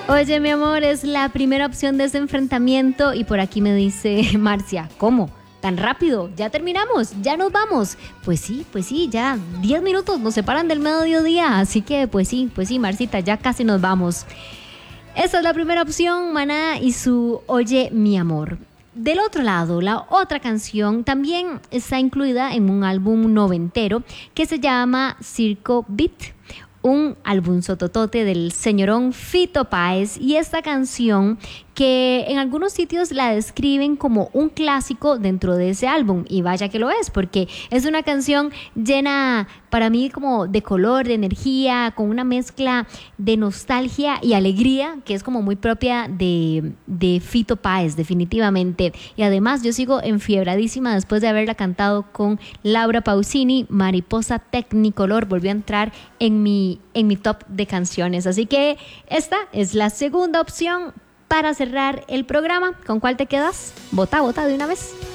Oye, mi amor, es la primera opción de este enfrentamiento y por aquí me dice Marcia, ¿cómo? ¿Tan rápido? ¿Ya terminamos? ¿Ya nos vamos? Pues sí, ya 10 minutos nos separan del mediodía, así que pues sí, Marcita, ya casi nos vamos. Esa es la primera opción, Maná y su Oye, mi amor. Del otro lado, la otra canción también está incluida en un álbum noventero que se llama Circo Beat, un álbum sototote del señorón Fito Páez, y esta canción que en algunos sitios la describen como un clásico dentro de ese álbum, y vaya que lo es, porque es una canción llena para mí como de color, de energía, con una mezcla de nostalgia y alegría que es como muy propia de Fito Páez, definitivamente. Y además yo sigo enfiebradísima después de haberla cantado con Laura Pausini. Mariposa Technicolor volvió a entrar en mi top de canciones, así que esta es la segunda opción para cerrar el programa. ¿Con cuál te quedas? Vota de una vez.